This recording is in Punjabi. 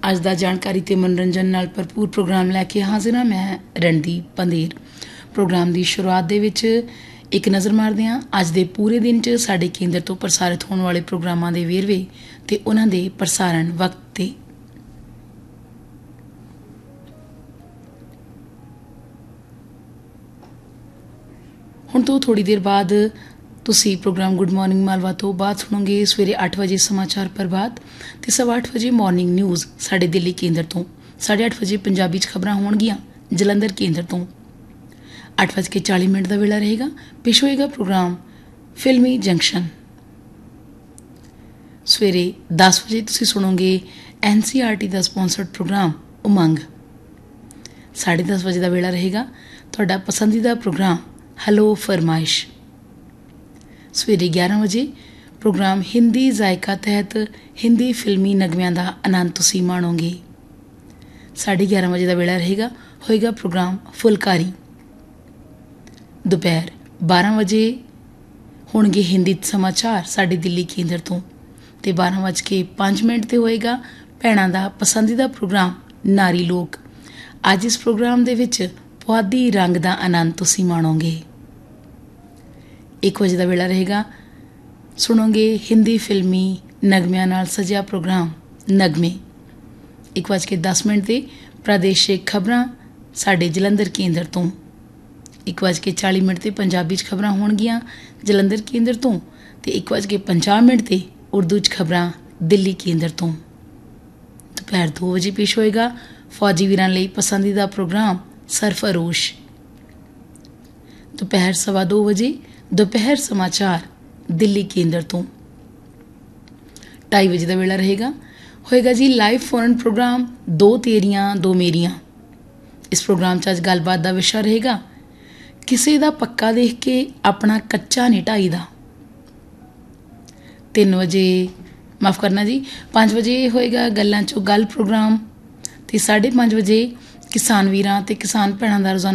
ਅੱਜ ਦਾ ਜਾਣਕਾਰੀ ਤੇ ਮਨੋਰੰਜਨ ਨਾਲ ਭਰਪੂਰ ਪ੍ਰੋਗਰਾਮ ਲੈ ਕੇ ਹਾਜ਼ਰ ਹਾਂ ਮੈਂ ਰਣਦੀਪ ਪੰਧੇਰ। ਪ੍ਰੋਗਰਾਮ ਦੀ ਸ਼ੁਰੂਆਤ ਦੇ ਵਿੱਚ ਇੱਕ ਨਜ਼ਰ ਮਾਰਦੇ ਹਾਂ ਅੱਜ ਦੇ ਪੂਰੇ ਦਿਨ 'ਚ ਸਾਡੇ ਕੇਂਦਰ ਤੋਂ ਪ੍ਰਸਾਰਿਤ ਹੋਣ ਵਾਲੇ ਪ੍ਰੋਗਰਾਮਾਂ ਦੇ ਵੇਰਵੇ ਤੇ ਉਹਨਾਂ ਦੇ ਪ੍ਰਸਾਰਣ ਵਕਤ ਤੇ। ਹੁਣ ਤੋਂ ਥੋੜੀ ਦੇਰ ਬਾਅਦ ਤੁਸੀਂ ਪ੍ਰੋਗਰਾਮ ਗੁੱਡ ਮਾਰਨਿੰਗ ਮਾਲਵਾ ਤੋਂ ਬਾਅਦ ਸੁਣੋਗੇ ਸਵੇਰੇ 8 ਵਜੇ ਸਮਾਚਾਰ ਪ੍ਰਭਾਤ ਤੇ 8:15 ਵਜੇ ਮਾਰਨਿੰਗ ਨਿਊਜ਼ ਸਾਡੇ ਦਿੱਲੀ ਕੇਂਦਰ ਤੋਂ। 8:30 ਵਜੇ ਪੰਜਾਬੀ 'ਚ ਖਬਰਾਂ ਹੋਣਗੀਆਂ ਜਲੰਧਰ ਕੇਂਦਰ ਤੋਂ। 8:40 ਦਾ ਵੇਲਾ ਰਹੇਗਾ, ਪੇਸ਼ ਹੋਏਗਾ ਪ੍ਰੋਗਰਾਮ ਫਿਲਮੀ ਜੰਕਸ਼ਨ। ਸਵੇਰੇ 10 ਵਜੇ ਤੁਸੀਂ ਸੁਣੋਗੇ NCERT ਦਾ ਸਪਾਂਸਰਡ ਪ੍ਰੋਗਰਾਮ ਉਮੰਗ। 10:30 ਵਜੇ ਦਾ ਵੇਲਾ ਰਹੇਗਾ ਤੁਹਾਡਾ ਪਸੰਦੀਦਾ ਪ੍ਰੋਗਰਾਮ ਹੈਲੋ ਫਰਮਾਇਸ਼। ਸਵੇਰੇ 11 ਵਜੇ ਪ੍ਰੋਗਰਾਮ ਹਿੰਦੀ ਜ਼ਾਇਕਾ ਤਹਿਤ ਹਿੰਦੀ ਫਿਲਮੀ ਨਗਮਿਆਂ ਦਾ ਆਨੰਦ ਤੁਸੀਂ ਮਾਣੋਗੇ। 11:30 ਵਜੇ ਦਾ ਵੇਲਾ ਰਹੇਗਾ, ਹੋਏਗਾ ਪ੍ਰੋਗਰਾਮ ਫੁਲਕਾਰੀ। ਦੁਪਹਿਰ 12 ਵਜੇ ਹੋਣਗੇ ਹਿੰਦੀ ਸਮਾਚਾਰ ਸਾਡੇ ਦਿੱਲੀ ਕੇਂਦਰ ਤੋਂ ਤੇ 12:05 ਤੇ ਹੋਏਗਾ ਭੈਣਾਂ ਦਾ ਪਸੰਦੀਦਾ ਪ੍ਰੋਗਰਾਮ ਨਾਰੀ ਲੋਕ। ਅੱਜ ਇਸ ਪ੍ਰੋਗਰਾਮ ਦੇ ਵਿੱਚ ਪੁਆਧੀ ਰੰਗ ਦਾ ਆਨੰਦ ਤੁਸੀਂ ਮਾਣੋਗੇ। 1 ਵਜੇ ਦਾ ਵੇਲਾ ਰਹੇਗਾ, ਸੁਣੋਗੇ ਹਿੰਦੀ ਫਿਲਮੀ ਨਗਮਿਆਂ ਨਾਲ ਸਜਿਆ ਪ੍ਰੋਗਰਾਮ ਨਗਮੇ। 1:10 ਤੇ ਪ੍ਰਾਦੇਸ਼ਿਕ ਖਬਰਾਂ ਸਾਡੇ ਜਲੰਧਰ ਕੇਂਦਰ ਤੋਂ। 1:40 ਤੇ ਪੰਜਾਬੀ 'ਚ ਖਬਰਾਂ ਹੋਣਗੀਆਂ ਜਲੰਧਰ ਕੇਂਦਰ ਤੋਂ ਤੇ 1:50 ਤੇ ਉਰਦੂ 'ਚ ਖਬਰਾਂ ਦਿੱਲੀ ਕੇਂਦਰ ਤੋਂ। ਦੁਪਹਿਰ 2 ਵਜੇ ਪੇਸ਼ ਹੋਏਗਾ ਫੌਜੀ ਵੀਰਾਂ ਲਈ ਪਸੰਦੀਦਾ ਪ੍ਰੋਗਰਾਮ ਸਰਫਰੋਸ਼। ਦੁਪਹਿਰ 2:15 ਵਜੇ ਦੁਪਹਿਰ ਸਮਾਚਾਰ ਦਿੱਲੀ ਕੇਂਦਰ ਤੋਂ। 2:30 ਵਜੇ ਦਾ ਵੇਲਾ ਰਹੇਗਾ, ਹੋਏਗਾ ਜੀ ਲਾਈਵ ਫੋਰਨ ਪ੍ਰੋਗਰਾਮ ਦੋ ਤੇਰੀਆਂ ਦੋ ਮੇਰੀਆਂ। ਇਸ ਪ੍ਰੋਗਰਾਮ 'ਚ ਅੱਜ ਗੱਲਬਾਤ ਦਾ ਵਿਸ਼ਾ ਰਹੇਗਾ ਕਿਸੇ ਦਾ ਪੱਕਾ ਦੇਖ ਕੇ ਆਪਣਾ ਕੱਚਾ ਨਹੀਂ ਢਾਈਦਾ। 3 ਵਜੇ 5 ਵਜੇ ਹੋਏਗਾ ਗੱਲਾਂ 'ਚੋਂ ਗੱਲ ਪ੍ਰੋਗਰਾਮ ਤੇ 5:30 ਵਜੇ ਕਿਸਾਨ ਵੀਰਾਂ ਤੇ ਕਿਸਾਨ ਭੈਣਾਂ ਦਾ ਰੋਜ਼ਾਨਾ